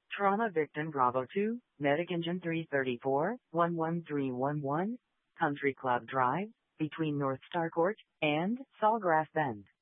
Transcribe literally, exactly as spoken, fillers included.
Trauma victim Bravo two, Medic Engine three thirty-four, one one three one one, Country Club Drive, between North Star Court and Sawgrass Bend.